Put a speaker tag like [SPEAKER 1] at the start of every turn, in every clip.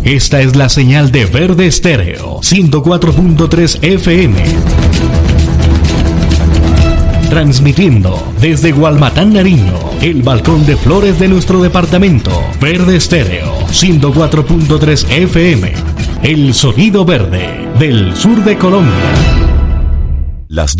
[SPEAKER 1] Esta es la señal de Verde Estéreo, 104.3 FM. Transmitiendo desde Gualmatán, Nariño, el balcón de flores de nuestro departamento. Verde Estéreo, 104.3 FM. El sonido verde del sur de Colombia.
[SPEAKER 2] Las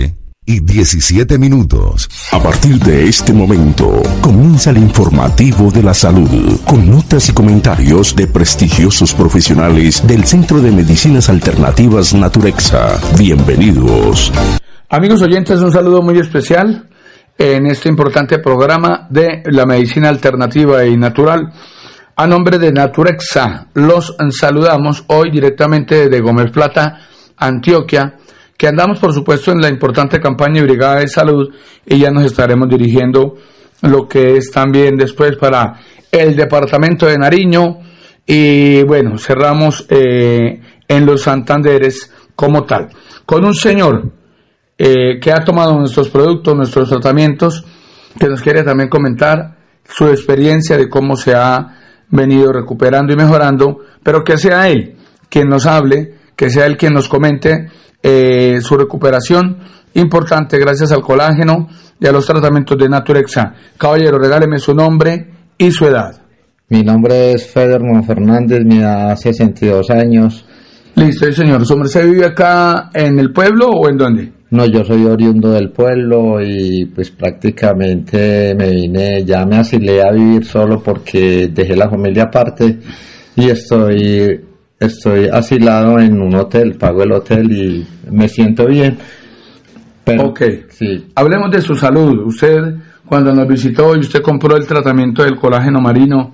[SPEAKER 2] 12:17.
[SPEAKER 3] A partir de este momento, comienza el informativo de la salud, con notas y comentarios de prestigiosos profesionales del Centro de Medicinas Alternativas Naturexa. Bienvenidos.
[SPEAKER 4] Amigos oyentes, un saludo muy especial en este importante programa de la medicina alternativa y natural. A nombre de Naturexa, los saludamos hoy directamente desde Gómez Plata, Antioquia, que andamos por supuesto en la importante campaña de Brigada de Salud y ya nos estaremos dirigiendo lo que es también después para el departamento de Nariño y bueno, cerramos en los Santanderes como tal, con un señor que ha tomado nuestros productos, nuestros tratamientos, que nos quiere también comentar su experiencia de cómo se ha venido recuperando y mejorando, pero que sea él quien nos hable, que sea él quien nos comente su recuperación importante gracias al colágeno y a los tratamientos de Naturexa. Caballero, regáleme su nombre y su edad.
[SPEAKER 5] Mi nombre es Federman Fernández, me da 62 años.
[SPEAKER 4] Listo, señor. ¿Su merced vive acá en el pueblo o en dónde?
[SPEAKER 5] No, yo soy oriundo del pueblo y pues prácticamente me vine, ya me asilé a vivir solo porque dejé la familia aparte y estoy asilado en un hotel, pago el hotel y me siento bien. Pero,
[SPEAKER 4] ok,
[SPEAKER 5] sí.
[SPEAKER 4] Hablemos de su salud. Usted, cuando nos visitó y usted compró el tratamiento del colágeno marino,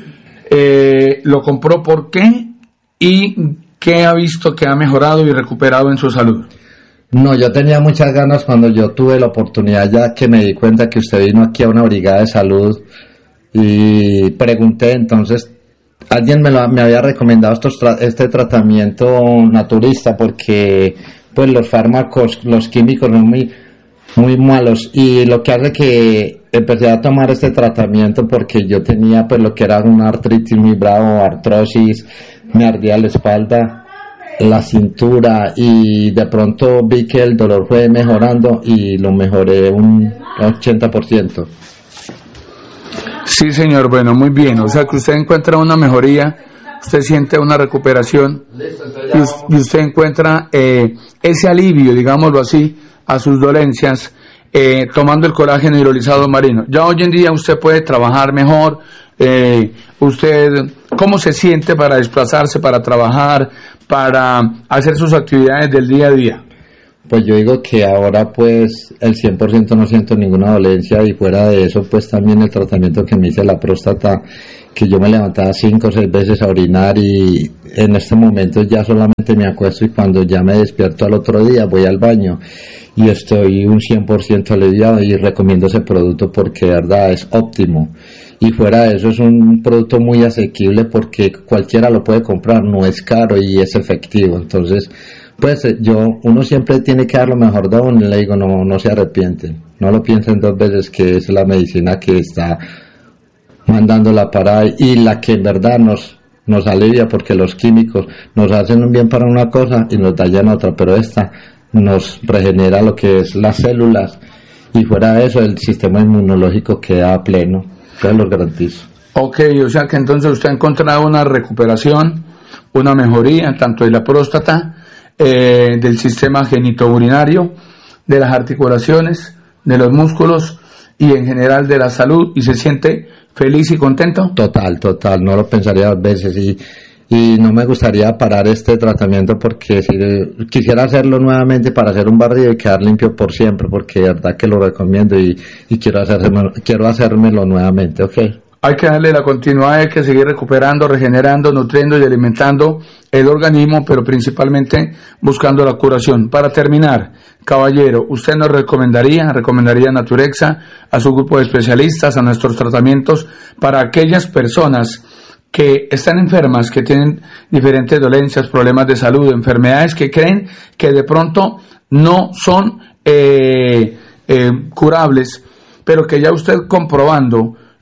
[SPEAKER 4] ¿lo compró por qué? ¿Y qué ha visto que ha mejorado y recuperado en su salud?
[SPEAKER 5] No, yo tenía muchas ganas cuando yo tuve la oportunidad, ya que me di cuenta que usted vino aquí a una brigada de salud y pregunté, entonces alguien me había recomendado este tratamiento naturista porque pues los fármacos, los químicos son muy malos y lo que hace que empecé a tomar este tratamiento porque yo tenía pues lo que era una artritis muy bravo, artrosis, me ardía la espalda, la cintura y de pronto vi que el dolor fue mejorando y lo mejoré un 80%.
[SPEAKER 4] Sí, señor, bueno, muy bien, o sea que usted encuentra una mejoría, usted siente una recuperación y usted encuentra ese alivio, digámoslo así, a sus dolencias tomando el colágeno hidrolizado marino. Ya hoy en día usted puede trabajar mejor, usted, ¿cómo se siente para desplazarse, para trabajar, para hacer sus actividades del día a día?
[SPEAKER 5] Pues yo digo que ahora pues el 100% no siento ninguna dolencia y fuera de eso pues también el tratamiento que me hice la próstata, que yo me levantaba 5 o 6 veces a orinar y en este momento ya solamente me acuesto y cuando ya me despierto al otro día voy al baño y estoy un 100% aliviado y recomiendo ese producto porque de verdad es óptimo. Y fuera de eso es un producto muy asequible porque cualquiera lo puede comprar, no es caro y es efectivo. Entonces, pues uno siempre tiene que dar lo mejor de uno y le digo, no se arrepienten, no lo piensen 2 veces que es la medicina que está mandando la parada y la que en verdad nos alivia porque los químicos nos hacen un bien para una cosa y nos dañan otra, pero esta nos regenera lo que es las células y fuera de eso el sistema inmunológico queda pleno. Yo los garantizo.
[SPEAKER 4] Ok, o sea que entonces usted ha encontrado una recuperación, una mejoría tanto de la próstata, del sistema genitourinario, de las articulaciones, de los músculos y en general de la salud y se siente feliz y contento.
[SPEAKER 5] Total, no lo pensaría 2 veces y no me gustaría parar este tratamiento porque si quisiera hacerlo nuevamente para hacer un barrido y quedar limpio por siempre porque de verdad que lo recomiendo y quiero hacérmelo nuevamente, ok.
[SPEAKER 4] Hay que darle la continuidad, hay que seguir recuperando, regenerando, nutriendo y alimentando el organismo, pero principalmente buscando la curación. Para terminar, caballero, ¿usted nos recomendaría Naturexa a su grupo de especialistas, a nuestros tratamientos para aquellas personas que están enfermas, que tienen diferentes dolencias, problemas de salud, enfermedades que creen que de pronto no son curables, pero que ya usted comprobando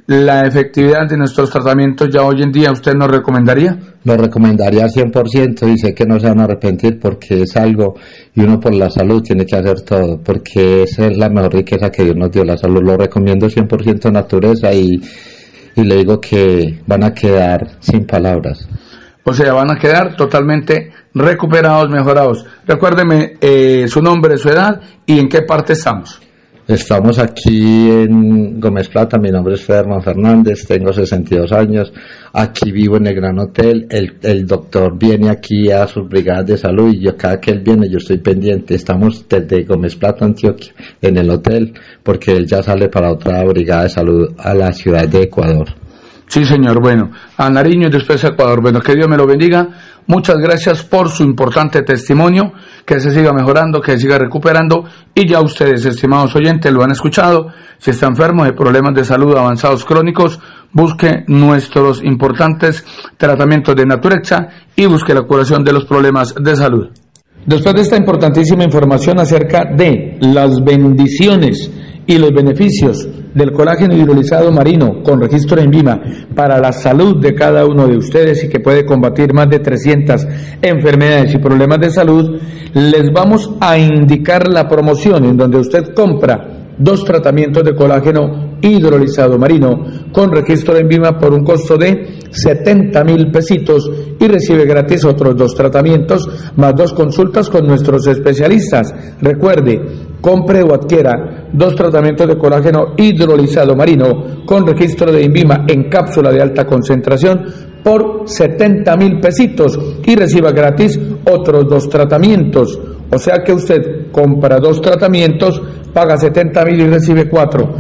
[SPEAKER 4] la efectividad de nuestros tratamientos ya hoy en día, ¿usted nos recomendaría?
[SPEAKER 5] Lo recomendaría al 100% y sé que no se van a arrepentir porque es algo, y uno por la salud tiene que hacer todo, porque esa es la mejor riqueza que Dios nos dio, la salud. Lo recomiendo 100% naturaleza y le digo que van a quedar sin palabras.
[SPEAKER 4] O sea, van a quedar totalmente recuperados, mejorados. Recuérdeme su nombre, su edad y en qué parte estamos.
[SPEAKER 5] Estamos aquí en Gómez Plata, mi nombre es Federman Fernández, tengo 62 años, aquí vivo en el Gran Hotel, el doctor viene aquí a sus brigadas de salud y cada que él viene yo estoy pendiente, estamos desde Gómez Plata, Antioquia, en el hotel, porque él ya sale para otra brigada de salud a la ciudad de Ecuador.
[SPEAKER 4] Sí, señor. Bueno, a Nariño y después a Ecuador. Bueno, que Dios me lo bendiga. Muchas gracias por su importante testimonio. Que se siga mejorando, que se siga recuperando. Y ya ustedes, estimados oyentes, lo han escuchado. Si está enfermo de problemas de salud avanzados crónicos, busque nuestros importantes tratamientos de Naturexa y busque la curación de los problemas de salud. Después de esta importantísima información acerca de las bendiciones y los beneficios del colágeno hidrolizado marino con registro en INVIMA para la salud de cada uno de ustedes y que puede combatir más de 300 enfermedades y problemas de salud, les vamos a indicar la promoción en donde usted compra 2 tratamientos de colágeno hidrolizado marino con registro en INVIMA por un costo de 70,000 pesitos y recibe gratis otros 2 tratamientos más 2 consultas con nuestros especialistas. Recuerde, compre o adquiera 2 tratamientos de colágeno hidrolizado marino con registro de INVIMA en cápsula de alta concentración por 70,000 pesitos y reciba gratis otros 2 tratamientos. O sea que usted compra 2 tratamientos, paga 70,000 y recibe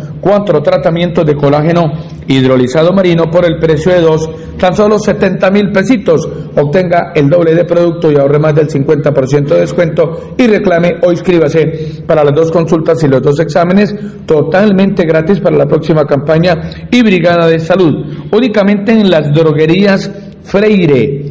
[SPEAKER 4] 4 tratamientos de colágeno hidrolizado marino por el precio de 2, tan solo 70,000 pesitos. Obtenga el doble de producto y ahorre más del 50% de descuento y reclame o inscríbase para las 2 consultas y los 2 exámenes totalmente gratis para la próxima campaña y brigada de salud. Únicamente en las droguerías Freire,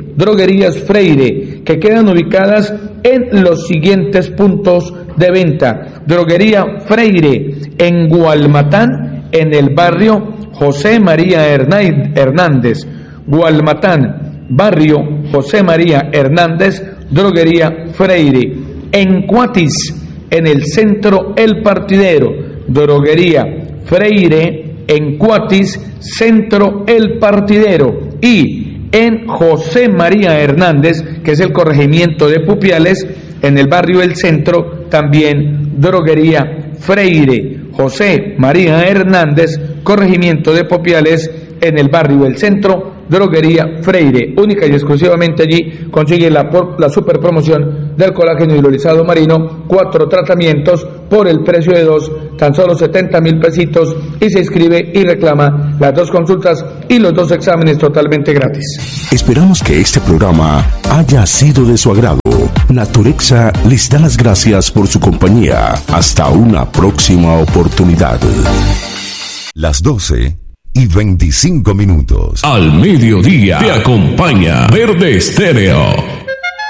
[SPEAKER 4] que quedan ubicadas en los siguientes puntos de venta. Droguería Freire en Gualmatán, en el barrio José María Hernández. Gualmatán, barrio José María Hernández, Droguería Freire. En Cuatis, en el centro El Partidero. Droguería Freire en Cuatis, centro El Partidero. Y en José María Hernández, que es el corregimiento de Pupiales, en el barrio El Centro, también Droguería Freire. José María Hernández, corregimiento de Pupiales, en el barrio El Centro, Droguería Freire. Única y exclusivamente allí consigue la super promoción del colágeno hidrolizado marino, 4 tratamientos por el precio de 2, tan solo 70,000 pesitos y se inscribe y reclama las 2 consultas y los 2 exámenes totalmente gratis.
[SPEAKER 3] Esperamos que este programa haya sido de su agrado. Naturexa les da las gracias por su compañía. Hasta una próxima oportunidad.
[SPEAKER 2] Las 12:25.
[SPEAKER 1] Al mediodía te acompaña Verde Estéreo.